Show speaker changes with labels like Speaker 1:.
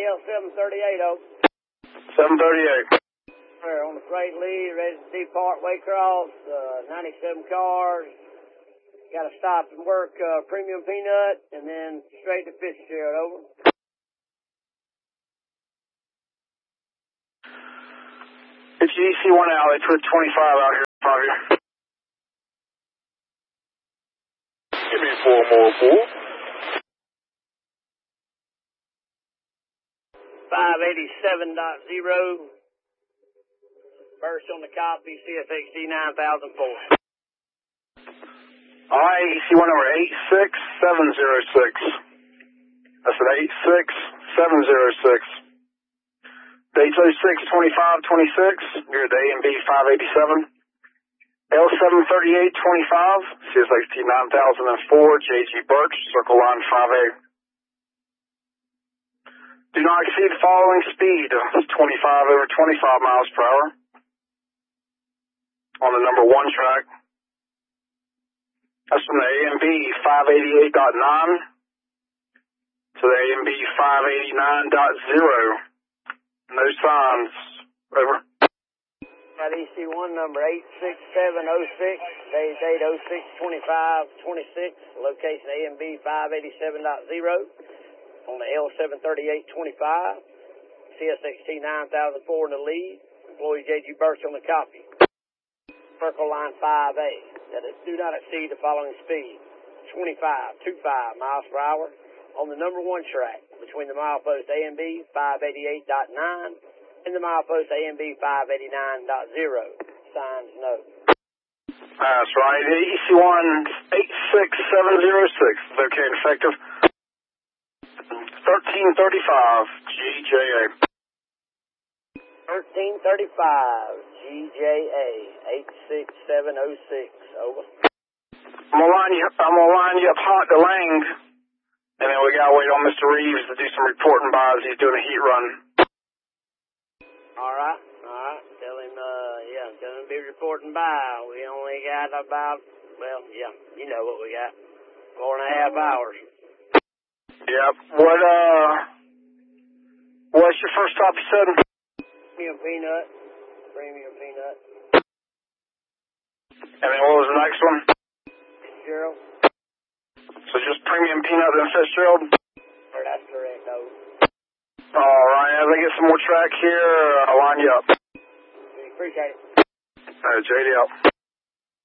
Speaker 1: L738, over.
Speaker 2: 738.
Speaker 1: We're on the freight lead, ready to depart Waycross, 97 cars. Got to stop and work Premium Peanut, and then straight to Fitzgerald, over.
Speaker 2: It's EC1 Alley, put 25 out here, 5 here. Give me 4 more, 4.
Speaker 1: 587.0. Burst on the copy, CSXT 9004.
Speaker 2: Alright, EC1 number 86706. That's an 86706. Date 06-25-26. You're at the A&B 587. L73825. CSXT 9004. JG Birch, circle line 5A. Do not exceed the following speed of 25 over 25 miles per hour on the number 1 track. That's from the A&B 588.9 to the A&B 589.0. No signs. Over.
Speaker 1: Got EC1 number 86706. Date 06-25-26. Location A&B 587.0. On the L73825, CSXT 9004 in the lead. Employee JG Birch on the copy. Circle line 5A. That is, do not exceed the following speed: 25 miles per hour on the number 1 track between the milepost A&B 588.9 and the milepost A&B 589.0. Signs no.
Speaker 2: That's right. EC1 86706. Located effective 1335 GJA.
Speaker 1: 1335 GJA 86706. Over.
Speaker 2: I'm gonna line you up hot to Lang, and then we gotta wait on Mr. Reeves to do some reporting by as he's doing a heat run.
Speaker 1: All right. Tell him, tell him to be reporting by. We only got about, you know what we got. 4.5 hours.
Speaker 2: Yep. What's your first stop, you said?
Speaker 1: Premium Peanut.
Speaker 2: And then what was the next one?
Speaker 1: Fitzgerald.
Speaker 2: So just Premium Peanut and Fitzgerald?
Speaker 1: That's correct, no.
Speaker 2: Alright, as I get some more track here, I'll line you up.
Speaker 1: Appreciate it.
Speaker 2: JD out.